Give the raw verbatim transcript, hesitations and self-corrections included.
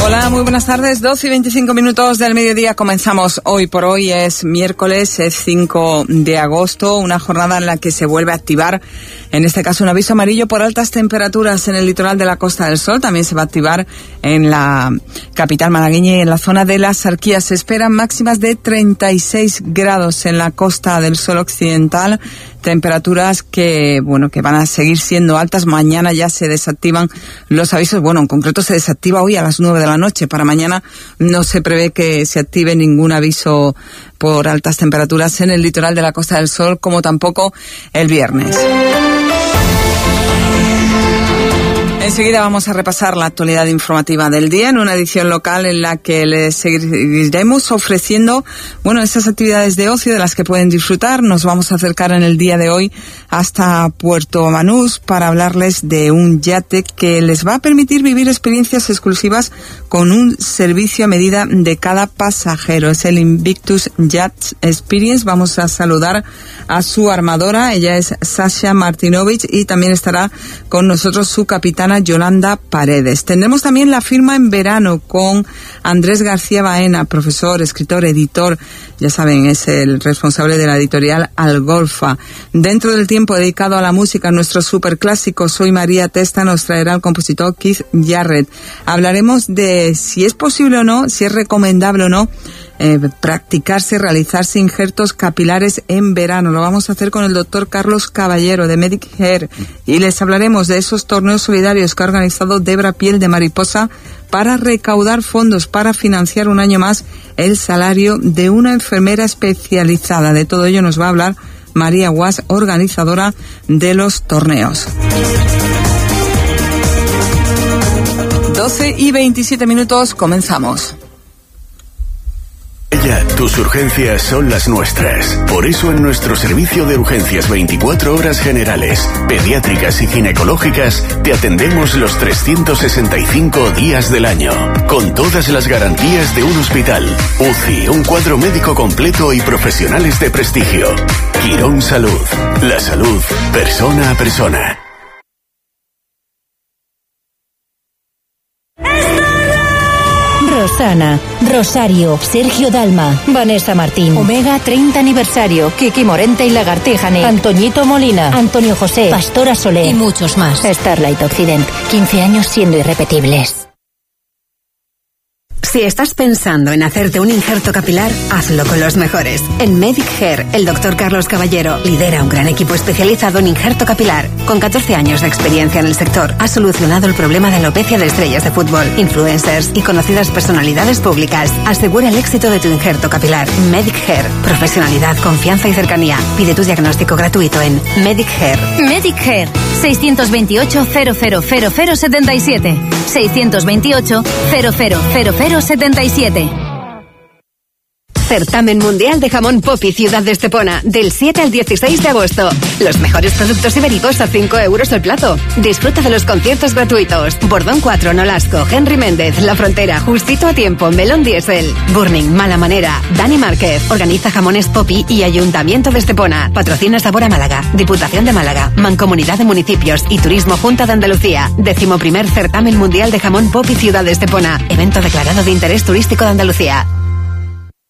Hola, muy buenas tardes. doce y veinticinco minutos del mediodía. Comenzamos hoy por hoy. Es miércoles, es cinco de agosto, una jornada en la que se vuelve a activar, en este caso, un aviso amarillo por altas temperaturas en el litoral de la Costa del Sol. También se va a activar en la capital malagueña y en la zona de las Sarquías. Se esperan máximas de treinta y seis grados en la Costa del Sol occidental. Temperaturas que, bueno, que van a seguir siendo altas. Mañana ya se desactivan los avisos. Bueno, en concreto se desactiva hoy a las nueve de la noche. Para mañana no se prevé que se active ningún aviso por altas temperaturas en el litoral de la Costa del Sol, como tampoco el viernes. Enseguida vamos a repasar la actualidad informativa del día en una edición local en la que les seguiremos ofreciendo, bueno, esas actividades de ocio de las que pueden disfrutar. Nos vamos a acercar en el día de hoy hasta Puerto Banús para hablarles de un yate que les va a permitir vivir experiencias exclusivas con un servicio a medida de cada pasajero. Es el Invictus Yacht Experience. Vamos a saludar a su armadora. Ella es Sasha Martinovich y también estará con nosotros su capitana Yolanda Paredes. Tendremos también la firma en verano con Andrés García Baena, profesor, escritor, editor. Ya saben, es el responsable de la editorial Algolfa. Dentro del tiempo dedicado a la música, nuestro superclásico Soy María Testa nos traerá el compositor Keith Jarrett. Hablaremos de si es posible o no, si es recomendable o no Eh, practicarse, realizarse injertos capilares en verano. Lo vamos a hacer con el doctor Carlos Caballero de Medic Hair y les hablaremos de esos torneos solidarios que ha organizado Debra Piel de Mariposa para recaudar fondos para financiar un año más el salario de una enfermera especializada. De todo ello nos va a hablar María Guas, organizadora de los torneos. doce y veintisiete minutos, comenzamos. Ya, tus urgencias son las nuestras. Por eso en nuestro servicio de urgencias veinticuatro horas generales, pediátricas y ginecológicas, te atendemos los trescientos sesenta y cinco días del año, con todas las garantías de un hospital, U C I, un cuadro médico completo y profesionales de prestigio. Quirón Salud. La salud, persona a persona. Rosana, Rosario, Sergio Dalma, Vanessa Martín, Omega treinta aniversario, Kiki Morente y Lagartijane, Antoñito Molina, Antonio José, Pastora Solé y muchos más. Starlight Occident, quince años siendo irrepetibles. Si estás pensando en hacerte un injerto capilar, hazlo con los mejores. En Medic Hair, el doctor Carlos Caballero lidera un gran equipo especializado en injerto capilar. Con catorce años de experiencia en el sector, ha solucionado el problema de alopecia de estrellas de fútbol, influencers y conocidas personalidades públicas. Asegura el éxito de tu injerto capilar. Medic Hair. Profesionalidad, confianza y cercanía. Pide tu diagnóstico gratuito en Medic Hair. Medic Hair. seiscientos veintiocho, cero cero cero cero setenta y siete. seiscientos veintiocho, cero cero cero cero setenta y siete. Certamen Mundial de Jamón Popi Ciudad de Estepona, del siete al dieciséis de agosto. Los mejores productos ibéricos a cinco euros el plato. Disfruta de los conciertos gratuitos. Bordón cuatro, Nolasco, Henry Méndez, La Frontera, Justito a Tiempo, Melón Diesel, Burning, Mala Manera, Dani Márquez. Organiza Jamones Popi y Ayuntamiento de Estepona. Patrocina Sabor a Málaga, Diputación de Málaga, Mancomunidad de Municipios y Turismo Junta de Andalucía. Décimo primer Certamen Mundial de Jamón Popi Ciudad de Estepona. Evento declarado de interés turístico de Andalucía.